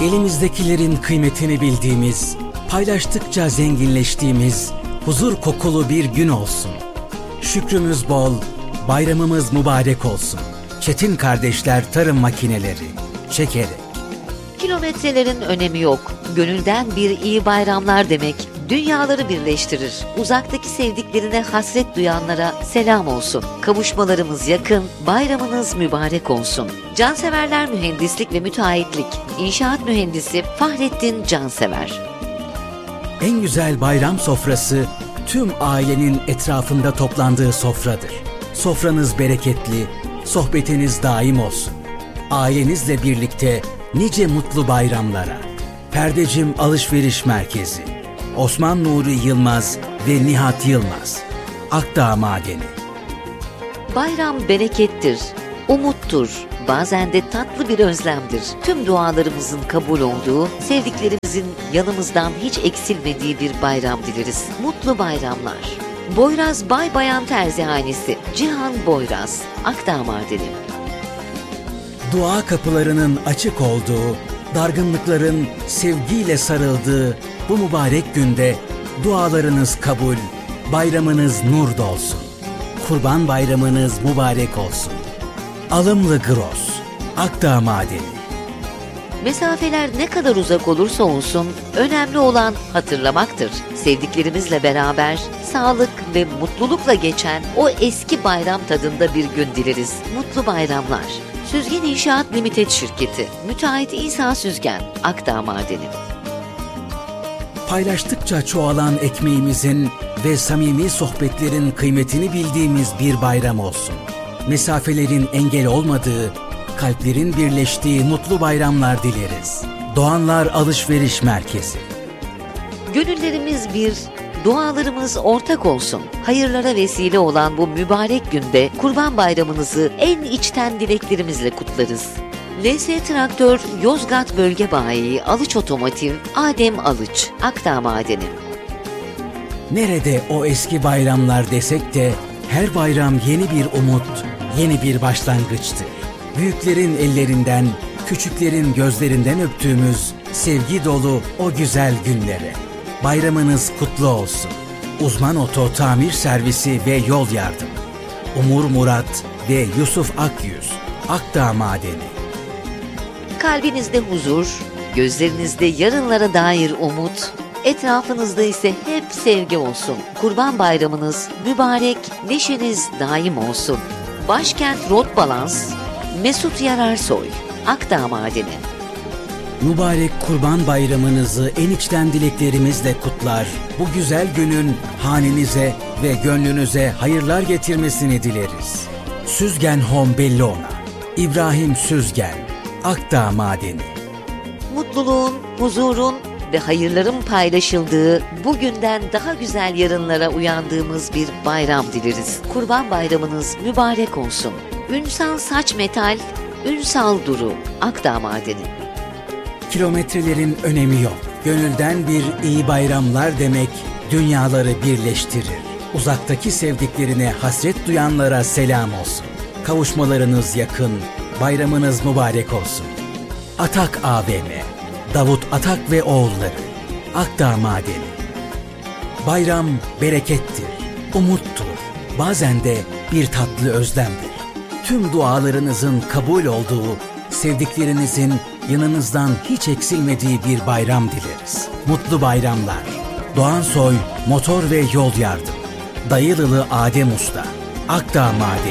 Elimizdekilerin kıymetini bildiğimiz, paylaştıkça zenginleştiğimiz, huzur kokulu bir gün olsun. Şükrümüz bol, bayramımız mübarek olsun. Çetin Kardeşler Tarım Makineleri, Çekerek. Kilometrelerin önemi yok. Gönülden bir iyi bayramlar demek dünyaları birleştirir. Uzaktaki sevdiklerine hasret duyanlara selam olsun. Kavuşmalarımız yakın, bayramınız mübarek olsun. Canseverler Mühendislik ve Müteahhitlik, İnşaat Mühendisi Fahrettin Cansever. En güzel bayram sofrası, tüm ailenin etrafında toplandığı sofradır. Sofranız bereketli, sohbetiniz daim olsun. Ailenizle birlikte nice mutlu bayramlara. Perdecim Alışveriş Merkezi, Osman Nuri Yılmaz ve Nihat Yılmaz, Akdağ Madeni. Bayram berekettir, umuttur, bazen de tatlı bir özlemdir. Tüm dualarımızın kabul olduğu, sevdiklerimizin yanımızdan hiç eksilmediği bir bayram dileriz. Mutlu bayramlar. Boyraz Bay Bayan Terzihanesi, Cihan Boyraz, Akdağ Madeni. Dua kapılarının açık olduğu, dargınlıkların sevgiyle sarıldığı bu mübarek günde dualarınız kabul, bayramınız nur dolsun. Kurban bayramınız mübarek olsun. Alımlı Gros, Akdağ Madeni. Mesafeler ne kadar uzak olursa olsun, önemli olan hatırlamaktır. Sevdiklerimizle beraber sağlık ve mutlulukla geçen o eski bayram tadında bir gün dileriz. Mutlu bayramlar. Süzgen İnşaat Limited Şirketi, Müteahhit İsa Süzgen, Akdağ Madeni. Paylaştıkça çoğalan ekmeğimizin ve samimi sohbetlerin kıymetini bildiğimiz bir bayram olsun. Mesafelerin engel olmadığı, kalplerin birleştiği mutlu bayramlar dileriz. Doğanlar Alışveriş Merkezi. Gönüllerimiz bir, dualarımız ortak olsun. Hayırlara vesile olan bu mübarek günde Kurban Bayramınızı en içten dileklerimizle kutlarız. LS Traktör Yozgat Bölge Bayi Alıç Otomotiv Adem Alıç, Akdağ Madeni. Nerede o eski bayramlar desek de her bayram yeni bir umut, yeni bir başlangıçtır. Büyüklerin ellerinden, küçüklerin gözlerinden öptüğümüz sevgi dolu o güzel günlere. Bayramınız kutlu olsun. Uzman Oto Tamir Servisi ve Yol Yardım. Umur Murat ve Yusuf Akyüz, Akdağ Madeni. Kalbinizde huzur, gözlerinizde yarınlara dair umut, etrafınızda ise hep sevgi olsun. Kurban Bayramınız mübarek, neşeniz daim olsun. Başkent Rot Balans, Mesut Yararsoy, Akdağ Madeni. Mübarek Kurban Bayramınızı en içten dileklerimizle kutlar. Bu güzel günün hanenize ve gönlünüze hayırlar getirmesini dileriz. Süzgen Home Bellona, İbrahim Süzgen, Akdağ Madeni. Mutluluğun, huzurun ve hayırların paylaşıldığı, bugünden daha güzel yarınlara uyandığımız bir bayram dileriz. Kurban Bayramınız mübarek olsun. Ünsal Saç Metal, Ünsal Duru, Akdağ Madeni. Kilometrelerin önemi yok. Gönülden bir iyi bayramlar demek dünyaları birleştirir. Uzaktaki sevdiklerine hasret duyanlara selam olsun. Kavuşmalarınız yakın, bayramınız mübarek olsun. Atak AVM, Davut Atak ve oğulları, Akdağ Madeni. Bayram berekettir, umuttur, bazen de bir tatlı özlemdir. Tüm dualarınızın kabul olduğu, sevdiklerinizin yanınızdan hiç eksilmediği bir bayram dileriz. Mutlu bayramlar. Doğan Soy Motor ve Yol Yardım. Dayılılı Adem Usta, Akdağ Madeni.